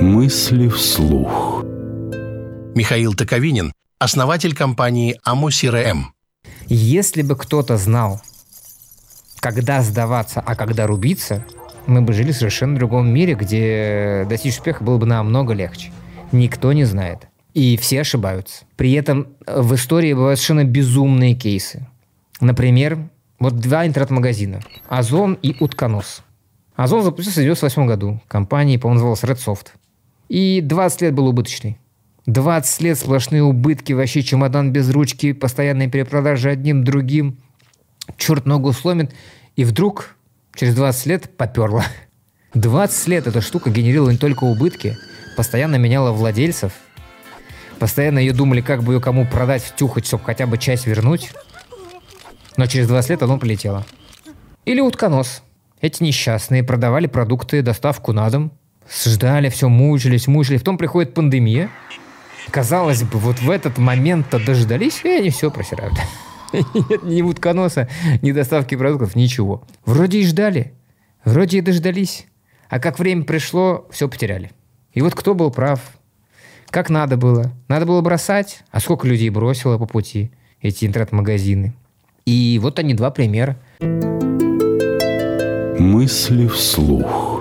Мысли вслух. Михаил Токовинин, основатель компании AMO-CRM. Если бы кто-то знал, когда сдаваться, а когда рубиться, мы бы жили в совершенно другом мире, где достичь успеха было бы намного легче. Никто не знает. И все ошибаются. При этом в истории бывают совершенно безумные кейсы. Например, вот два интернет-магазина. Озон и Утконос. Озон запустился в 1998 году. Компания, по-моему, называлась Redsoft. И 20 лет был убыточный. 20 лет сплошные убытки, вообще чемодан без ручки, постоянные перепродажи одним другим. Черт ногу сломит. И вдруг через 20 лет поперло. 20 лет эта штука генерировала не только убытки, постоянно меняла владельцев, постоянно ее думали, как бы ее кому продать, втюхать, чтобы хотя бы часть вернуть. Но через 20 лет оно полетело. Или Утконос. Эти несчастные продавали продукты, доставку на дом, ждали, все мучились. Потом приходит пандемия. Казалось бы, вот в этот момент-то дождались, и они все просирают. Нет ни Утконоса, ни доставки продуктов, ничего. Вроде и ждали, вроде и дождались. А как время пришло, все потеряли. И вот кто был прав? Как надо было? Надо было бросать? А сколько людей бросило по пути эти интернет-магазины? И вот они, два примера. Мысли вслух.